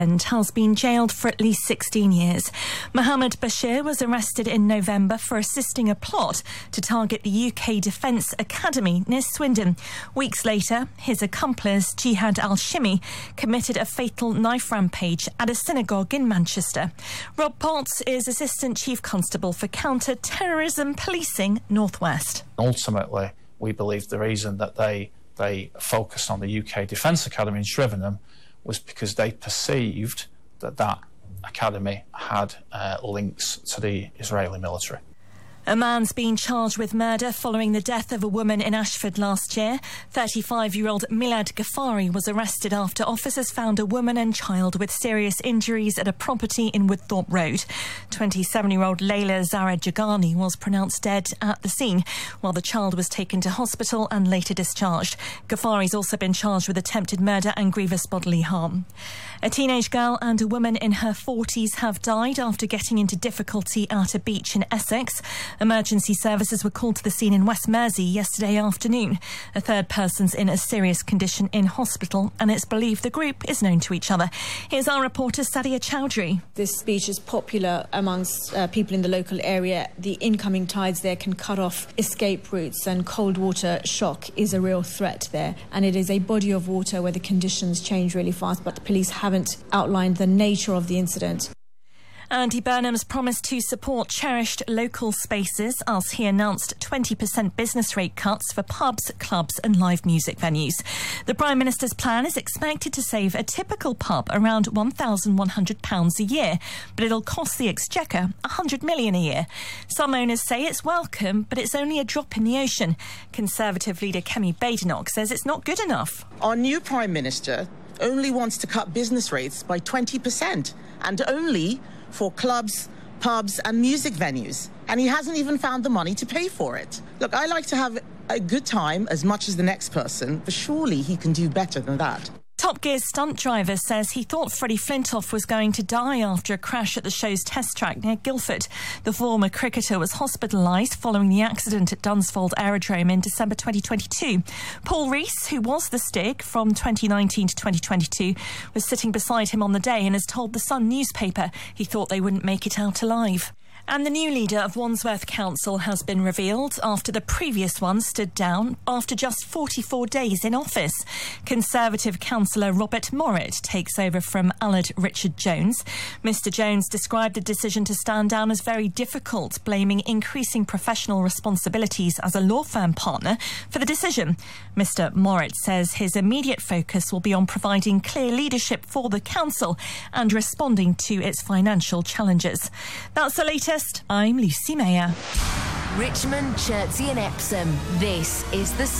and has been jailed for at least 16 years. Mohammed Bashir was arrested in November for assisting a plot to target the UK Defence Academy near Swindon. Weeks later, his accomplice, Jihad al-Shimi, committed a fatal knife rampage at a synagogue in Manchester. Rob Potts is Assistant Chief Constable for Counter-Terrorism Policing North West. Ultimately, we believe the reason that they focused on the UK Defence Academy in Shrivenham was because they perceived that that academy had links to the Israeli military. A man's been charged with murder following the death of a woman in Ashford last year. 35-year-old Milad Ghaffari was arrested after officers found a woman and child with serious injuries at a property in Woodthorpe Road. 27-year-old Layla Zara Jagani was pronounced dead at the scene, while the child was taken to hospital and later discharged. Ghaffari's also been charged with attempted murder and grievous bodily harm. A teenage girl and a woman in her 40s have died after getting into difficulty at a beach in Essex. Emergency services were called to the scene in West Mersey yesterday afternoon. A third person's in a serious condition in hospital, and it's believed the group is known to each other. Here's our reporter Sadia Chowdhury. This beach is popular amongst people in the local area. The incoming tides there can cut off escape routes, and cold water shock is a real threat there. And it is a body of water where the conditions change really fast, but the police haven't outlined the nature of the incident. Andy Burnham's promised to support cherished local spaces as he announced 20% business rate cuts for pubs, clubs and live music venues. The Prime Minister's plan is expected to save a typical pub around £1,100 a year, but it'll cost the Exchequer £100 million a year. Some owners say it's welcome, but it's only a drop in the ocean. Conservative leader Kemi Badenoch says it's not good enough. Our new Prime Minister only wants to cut business rates by 20%, and only for clubs, pubs and music venues. And he hasn't even found the money to pay for it. Look, I like to have a good time as much as the next person, but surely he can do better than that. Top Gear's stunt driver says he thought Freddie Flintoff was going to die after a crash at the show's test track near Guildford. The former cricketer was hospitalised following the accident at Dunsfold Aerodrome in December 2022. Paul Rees, who was the Stig from 2019 to 2022, was sitting beside him on the day and has told the Sun newspaper he thought they wouldn't make it out alive. And the new leader of Wandsworth Council has been revealed after the previous one stood down after just 44 days in office. Conservative councillor Robert Morritt takes over from Aled Richard Jones. Mr Jones described the decision to stand down as very difficult, blaming increasing professional responsibilities as a law firm partner for the decision. Mr Morritt says his immediate focus will be on providing clear leadership for the council and responding to its financial challenges. That's the latest. I'm Lucy Mayer. Richmond, Chertsey and Epsom. This is the